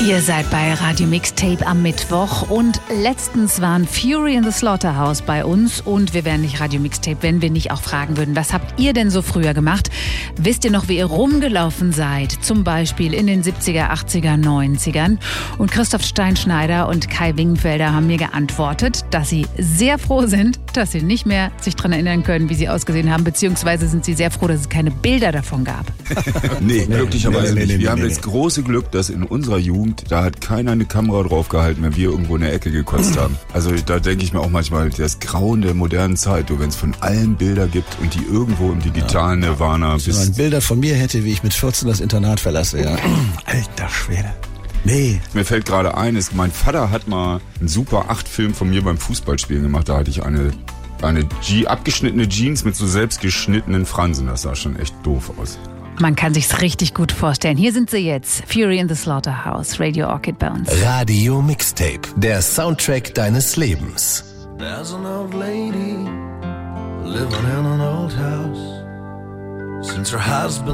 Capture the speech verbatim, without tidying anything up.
Ihr seid bei Radio Mixtape am Mittwoch und letztens waren Fury in the Slaughterhouse bei uns und wir wären nicht Radio Mixtape, wenn wir nicht auch fragen würden, was habt ihr denn so früher gemacht? Wisst ihr noch, wie ihr rumgelaufen seid? Zum Beispiel in den siebziger, achtziger, neunzigern. Und Christoph Steinschneider und Kai Wingenfelder haben mir geantwortet, dass sie sehr froh sind, dass sie nicht mehr sich daran erinnern können, wie sie ausgesehen haben, beziehungsweise sind sie sehr froh, dass es keine Bilder davon gab. nee, glücklicherweise nee, nee, nicht. nee, Wir nee, haben nee. das große Glück, dass in unserer Jugend, da hat keiner eine Kamera drauf gehalten, wenn wir irgendwo in der Ecke gekotzt haben. Also da denke ich mir auch manchmal, das Grauen der modernen Zeit, wenn es von allen Bilder gibt und die irgendwo im digitalen ja. Nirvana Wenn man Bilder von mir hätte, wie ich mit vierzehn das Internat verlasse, ja. Alter Schwede. Nee. Mir fällt gerade ein, ist, mein Vater hat mal einen Super acht Film von mir beim Fußballspielen gemacht. Da hatte ich eine, eine G- abgeschnittene Jeans mit so selbstgeschnittenen Fransen. Das sah schon echt doof aus. Man kann sich's richtig gut vorstellen. Hier sind sie jetzt. Fury in the Slaughterhouse. Radio Orchid bei uns. Radio Mixtape. Der Soundtrack deines Lebens. There's an old lady living in an old house. Since her husband